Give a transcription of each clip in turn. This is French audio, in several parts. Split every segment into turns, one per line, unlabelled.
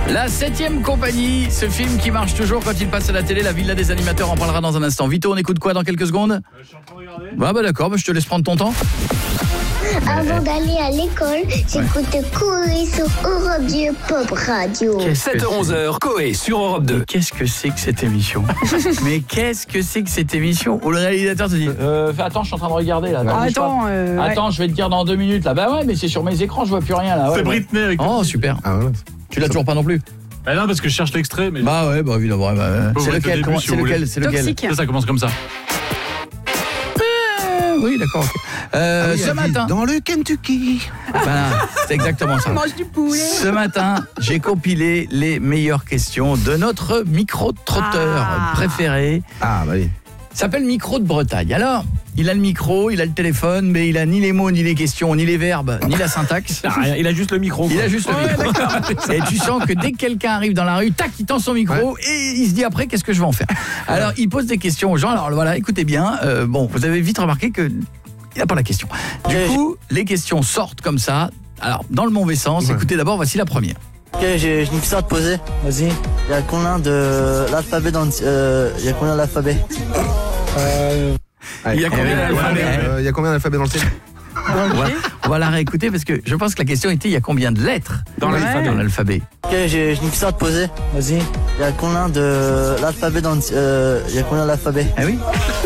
La 7e compagnie, ce film qui marche toujours quand il passe à la télé, la villa des animateurs, en parlera dans un instant. Vito, on écoute quoi dans quelques secondes?
Je suis en train de regarder.
Bah d'accord, je te laisse prendre ton temps.
Avant d'aller à l'école, j'écoute Coé sur Europe 2 Pop Radio.
7h-11h, Coé sur Europe 2.
Qu'est-ce que c'est que cette émission? Mais qu'est-ce que c'est que cette émission où le réalisateur te dit attends, je suis en train de regarder là. Attends, je vais te dire dans 2 minutes là. Bah ouais, mais c'est sur mes écrans, je vois plus rien là. Ouais,
c'est Britney avec
Oh super.
Ah ouais.
Tu l'as toujours pas non plus?
Ah non, parce que je cherche l'extrait. Mais...
Bah ouais, bah évidemment. C'est lequel? C'est lequel?
Toxique.
Ça commence comme ça.
Oui, d'accord. Ce matin,
dans le Kentucky.
voilà, c'est exactement ça.
Mange du poulet.
Ce matin, j'ai compilé les meilleures questions de notre micro-trotteur préféré.
Ah bah oui.
Il s'appelle Micro de Bretagne. Alors, il a le micro, il a le téléphone, mais il a ni les mots, ni les questions, ni les verbes, ni la syntaxe.
Il a juste le micro.
Il a juste le micro. Et tu sens que dès que quelqu'un arrive dans la rue, tac, il tend son micro et il se dit après, qu'est-ce que je vais en faire? Alors, il pose des questions aux gens. Alors voilà, écoutez bien. Bon, vous avez vite remarqué que il n'a pas la question. Du coup, les questions sortent comme ça. Alors, dans le mauvais sens, écoutez d'abord, voici la première.
Ok, j'ai une question à te poser.
Vas-y.
Il y a combien de l'alphabet dans il y a combien d'alphabet?
Il y a combien d'alphabets?
Il y a combien d'alphabets dans le ciel?
On va la réécouter parce que je pense que la question était il y a combien de lettres dans l'alphabet?
Ok, j'ai une question à te poser.
Vas-y.
Il y a combien de l'alphabet dans il y a combien d'alphabet?
Ah oui.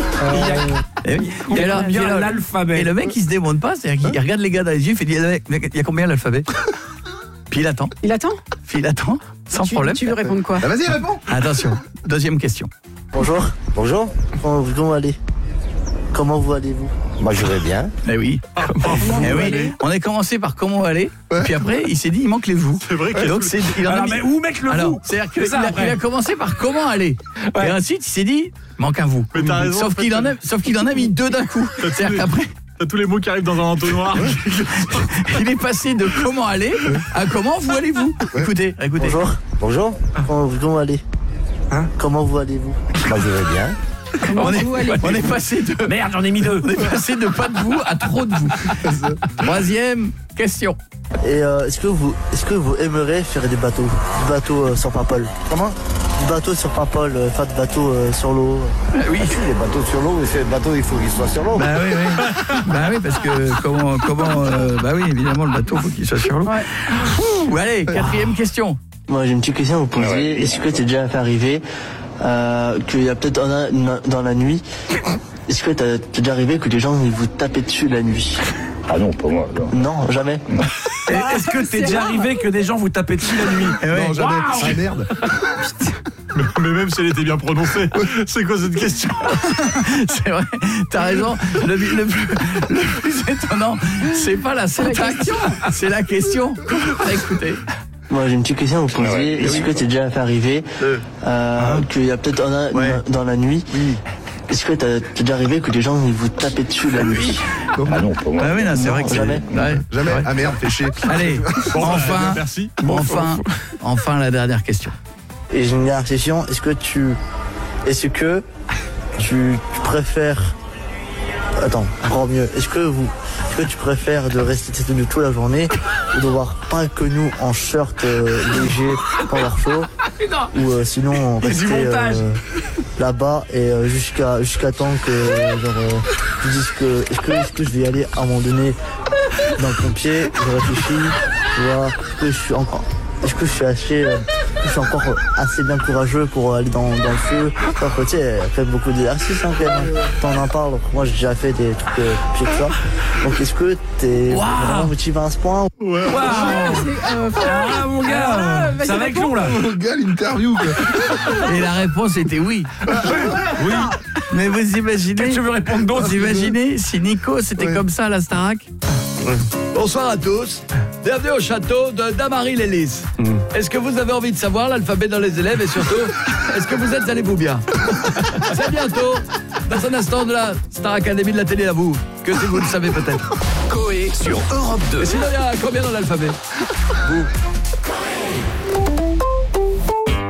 Et alors,
l'alphabet.
Et le mec il se démonte pas, c'est-à-dire qu'il regarde les gars dans les yeux, il fait il y a combien l'alphabet? Puis il attend.
Il attend?
Puis il attend, sans problème.
Tu veux répondre quoi?
Bah vas-y, réponds.
Attention, deuxième question.
Bonjour. Bonjour. Comment vous allez-vous?
Moi je vais bien.
Eh oui. On a commencé par comment aller, puis après il s'est dit il manque les vous.
C'est vrai que
donc il en a mis...
mais où mettre le vous?
C'est-à-dire qu'il a commencé par comment aller. Et ensuite il s'est dit manque un vous.
Mais t'as raison,
sauf qu'il en a mis 2 d'un coup. C'est-à-dire qu'après
t'as tous les mots qui arrivent dans un entonnoir.
il est passé de comment aller à comment vous allez-vous. Écoutez.
Bonjour. Comment vous allez? Comment vous allez-vous?
Moi je vais bien.
On est passé de...
Merde, j'en ai mis 2.
On est passé de pas de vous à trop de vous. Troisième question.
Et est-ce que vous aimeriez faire des bateaux? Du bateau sur Paimpol? Comment? Du bateau sur Paimpol, faire du bateau sur l'eau.
Oui.
Les bateaux sur l'eau, mais les bateaux il faut qu'ils soient sur l'eau.
Bah oui, parce que comment bah oui, évidemment le bateau faut qu'il soit sur l'eau. Ouh, allez, 4e question.
Moi j'ai une petite question à vous poser. Est-ce que t'es déjà fait arriver qu'il y a peut-être dans la nuit, est-ce que t'es déjà arrivé que les gens ils vous tapaient dessus la nuit?
Ah non, pas moi.
Non, jamais.
Est-ce que t'es déjà arrivé que des gens vous tapaient dessus la nuit?
Non, jamais. Ah merde.
Mais même si elle était bien prononcée, c'est quoi cette question?
C'est vrai, t'as raison. Le plus étonnant, c'est pas la syntaxe, c'est la question. Écoutez.
Moi j'ai une petite question à vous poser. Est-ce que t'es déjà fait arriver qu'il y a peut-être dans la nuit, est-ce que t'es déjà arrivé que les gens ils vous tapaient dessus la nuit?
Ah non, pas moi.
Ah oui, non, c'est vrai que
jamais.
Jamais. Ah merde, fais chier.
Allez, enfin,
merci.
Enfin la dernière question.
Et j'ai une dernière question. Est-ce que tu préfères... Attends, encore mieux. Est-ce que tu préfères de rester tête nue toute la journée ou de voir pas inconnu en shirt léger pendant leur show, ou sinon rester là-bas et jusqu'à temps que tu dises que est-ce que je vais y aller à un moment donné dans le pompier, je réfléchis, tu vois, est-ce que je suis encore assez bien courageux pour aller dans le feu. Alors que tu sais, il y a quand même beaucoup d'exercices quand même. T'en en parles. Moi j'ai déjà fait des trucs pieds que ça. Donc est-ce que t'es vraiment motivé à ce point?
Mon gars, ça va être long là.
Mon gars, l'interview quoi.
Et la réponse était oui. Oui. Mais vous imaginez...
Qu'est-ce que je veux répondre d'autre?
Vous imaginez si Nico c'était comme ça à la Starac? Bonsoir à tous. Bienvenue au château de Damary-les-Lys. Est-ce que vous avez envie de savoir l'alphabet dans les élèves et surtout, est-ce que vous êtes allez-vous bien? C'est bientôt, dans un instant de la Star Academy de la télé à vous, que si vous le savez peut-être.
Coé sur Europe 2.
Et sinon, il y a combien dans l'alphabet? Vous.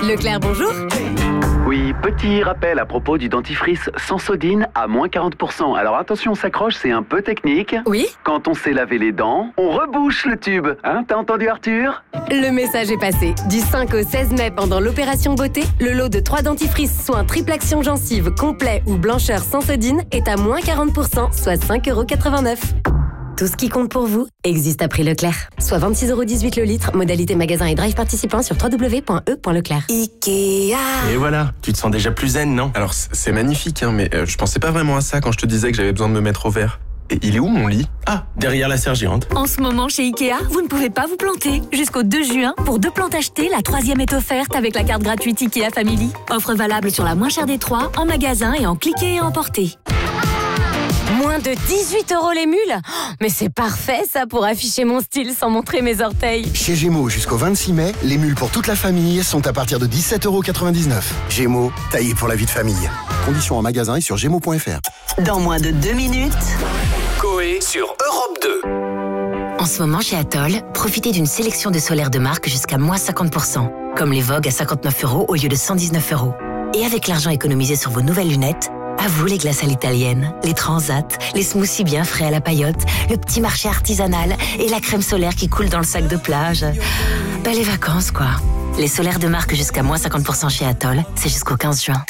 Leclerc, bonjour.
Oui, petit rappel à propos du dentifrice Sensodine à moins 40%. Alors attention, on s'accroche, c'est un peu technique.
Oui.
Quand on s'est lavé les dents, on rebouche le tube. Hein, t'as entendu Arthur ?
Le message est passé. Du 5 au 16 mai, pendant l'opération beauté, le lot de 3 dentifrices soins triple action gencive complet ou blancheur Sensodine est à moins 40%, soit 5,89 €. Tout ce qui compte pour vous existe à prix Leclerc. Soit 26,18 € le litre, modalité magasin et drive participant sur www.e.leclerc.
Ikea. Et voilà, tu te sens déjà plus zen, non? Alors c'est magnifique, hein, mais je pensais pas vraiment à ça quand je te disais que j'avais besoin de me mettre au vert. Et il est où mon lit? Ah, derrière la serre géante.
En ce moment, chez Ikea, vous ne pouvez pas vous planter. Jusqu'au 2 juin, pour 2 plantes achetées, la 3e est offerte avec la carte gratuite Ikea Family. Offre valable sur la moins chère des 3, en magasin et en cliquer et emporter.
Moins de 18 € les mules? Mais c'est parfait ça pour afficher mon style sans montrer mes orteils.
Chez Gémeaux, jusqu'au 26 mai, les mules pour toute la famille sont à partir de 17,99 €. Gémeaux, taillé pour la vie de famille. Conditions en magasin et sur gémeaux.fr.
Dans moins de 2 minutes,
Coé sur Europe 2.
En ce moment chez Atoll, profitez d'une sélection de solaires de marque jusqu'à moins 50%, comme les Vogue à 59 € au lieu de 119 €. Et avec l'argent économisé sur vos nouvelles lunettes, à vous les glaces à l'italienne, les transats, les smoothies bien frais à la paillote, le petit marché artisanal et la crème solaire qui coule dans le sac de plage. Ben les vacances quoi. Les solaires de marque jusqu'à moins 50% chez Atoll, c'est jusqu'au 15 juin.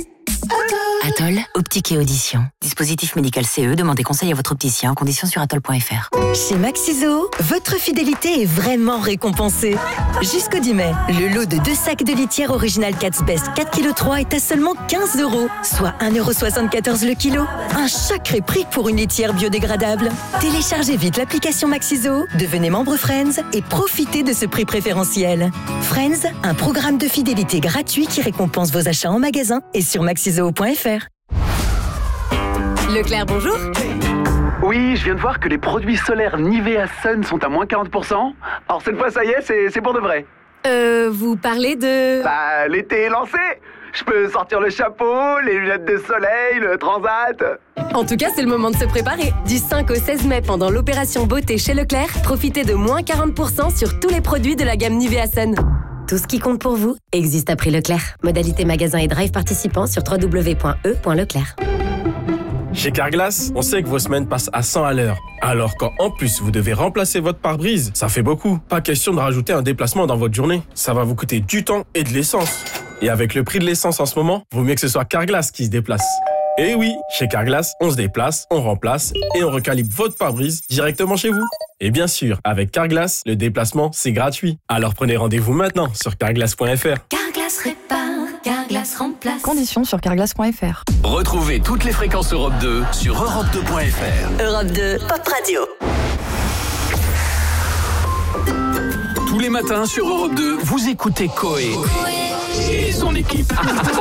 Atoll, optique et audition. Dispositif médical CE, demandez conseil à votre opticien, conditions sur atoll.fr.
Chez Maxiso, votre fidélité est vraiment récompensée. Jusqu'au 10 mai, le lot de 2 sacs de litière original Cat's Best 4,3 kg est à seulement 15 €, soit 1,74 € le kilo. Un sacré prix pour une litière biodégradable. Téléchargez vite l'application Maxiso, devenez membre Friends et profitez de ce prix préférentiel. Friends, un programme de fidélité gratuit qui récompense vos achats en magasin et sur maxiso.fr.
Leclerc, bonjour.
Oui, je viens de voir que les produits solaires Nivea Sun sont à moins 40%. Alors cette fois, ça y est, c'est pour de vrai.
Vous parlez de...
Bah, l'été est lancé. Je peux sortir le chapeau, les lunettes de soleil, le transat.
En tout cas, c'est le moment de se préparer. Du 5 au 16 mai, pendant l'opération beauté chez Leclerc, profitez de moins 40% sur tous les produits de la gamme Nivea Sun. Tout ce qui compte pour vous existe à prix Leclerc. Modalité magasin et drive participant sur www.e.leclerc.
Chez Carglass, on sait que vos semaines passent à 100 à l'heure. Alors quand en plus vous devez remplacer votre pare-brise, ça fait beaucoup. Pas question de rajouter un déplacement dans votre journée. Ça va vous coûter du temps et de l'essence. Et avec le prix de l'essence en ce moment, vaut mieux que ce soit Carglass qui se déplace. Et oui, chez Carglass, on se déplace, on remplace et on recalibre votre pare-brise directement chez vous. Et bien sûr, avec Carglass, le déplacement, c'est gratuit. Alors prenez rendez-vous maintenant sur carglass.fr.
Carglass répare, Carglass remplace.
Conditions sur carglass.fr.
Retrouvez toutes les fréquences Europe 2 sur europe2.fr.
Europe 2, Pop Radio.
Tous les matins sur Europe 2, vous écoutez Coé et son équipe.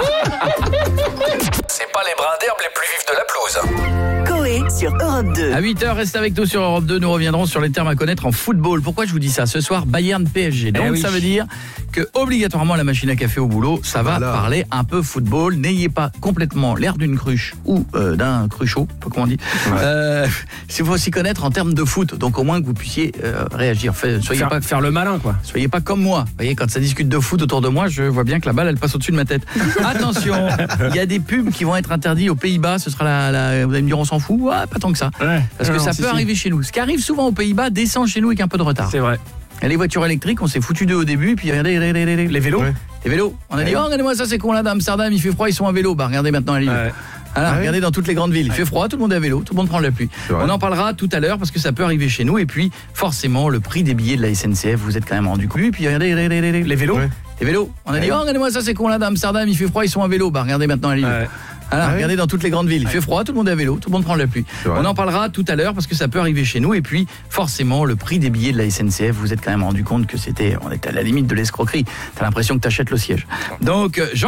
C'est pas les brins d'herbe les plus vifs de la pelouse.
Coé sur Europe 2.
À 8h, restez avec nous sur Europe 2. Nous reviendrons sur les termes à connaître en football. Pourquoi je vous dis ça? Ce soir, Bayern PSG. Donc ça veut dire que obligatoirement la machine à café au boulot, ça va parler un peu football. N'ayez pas complètement l'air d'une cruche ou d'un cruchot, pas comment on dit. Il faut s'y connaître en termes de foot. Donc au moins que vous puissiez réagir. Soyez pas
faire le malin quoi.
Soyez pas comme moi. Vous voyez, quand ça discute de foot autour de moi, je vois bien que la balle elle passe au-dessus de ma tête. Attention, il y a des pubs qui vont être interdits aux Pays-Bas. Ce sera vous allez me dire on s'en fout. Ouais, pas tant que ça. Ouais, parce que ça peut arriver chez nous. Ce qui arrive souvent aux Pays-Bas descend chez nous avec un peu de retard.
C'est vrai.
Et les voitures électriques, on s'est foutu d'eux au début, puis regardez les vélos. Ouais. Les vélos. On a dit, regardez-moi ça, c'est con là d'Amsterdam, il fait froid, ils sont à vélo. Bah regardez maintenant à Lille. Ouais. Alors, regardez dans toutes les grandes villes, il fait froid, tout le monde est à vélo, tout le monde prend la pluie. On en parlera tout à l'heure parce que ça peut arriver chez nous. Et puis, forcément, le prix des billets de la SNCF, vous êtes quand même rendu compte. Puis regardez les vélos. Ouais. Les vélos. On a dit, regardez-moi ça, c'est con là d'Amsterdam, il fait froid, ils sont à vélo. Bah regardez maintenant à Lille. Ouais. Alors, regardez dans toutes les grandes villes, il fait froid, tout le monde est à vélo, tout le monde prend la pluie. On en parlera tout à l'heure parce que ça peut arriver chez nous. Et puis, forcément, le prix des billets de la SNCF, vous êtes quand même rendu compte que on était à la limite de l'escroquerie. T'as l'impression que t'achètes le siège. Donc,